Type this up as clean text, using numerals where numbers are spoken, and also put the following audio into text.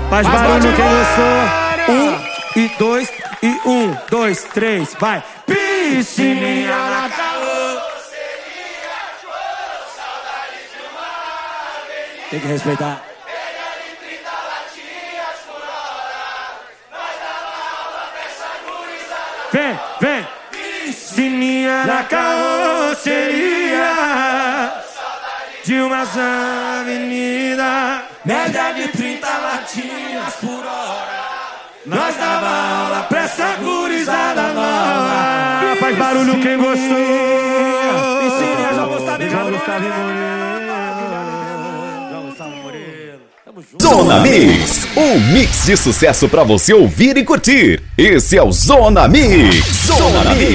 Faz barulho quem gostou. 1 e 2 e 1, 2, 3, vai. Piscininha na calor. Tem que respeitar. Vem, vem. Piscininha na carroceria de umas avenidas, média de 30 latinas por hora. Nós dava aula pra essa gurizada nova. Faz barulho quem gostou. Piscininha, João Gustavo Moreno. Zona Mix, um mix de sucesso pra você ouvir e curtir. Esse é o Zona Mix. Zona Mix.